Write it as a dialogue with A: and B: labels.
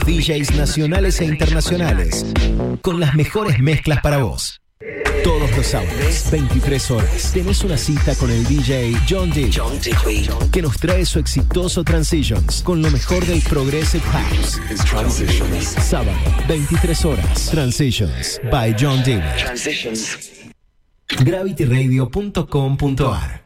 A: DJs nacionales e internacionales con las mejores mezclas para vos. Todos los sábados, 23 horas, tenés una cita con el DJ John Digby, que nos trae su exitoso Transitions con lo mejor del Progressive House. Sábado, 23 horas, Transitions by John Digby. GravityRadio.com.ar